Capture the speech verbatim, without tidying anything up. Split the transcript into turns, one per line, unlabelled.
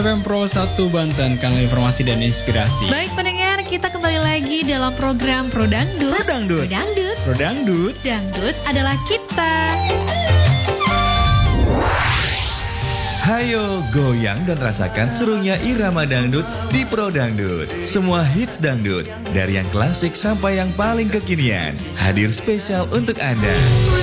F M Pro satu Banten, kanal informasi dan inspirasi.
Baik pendengar, kita kembali lagi dalam program Pro Dangdut.
Pro Dangdut.
Pro Dangdut.
Pro Dangdut.
Dangdut adalah kita.
Hayo goyang dan rasakan serunya irama dangdut di Pro Dangdut. Semua hits dangdut, dari yang klasik sampai yang paling kekinian, hadir spesial untuk Anda.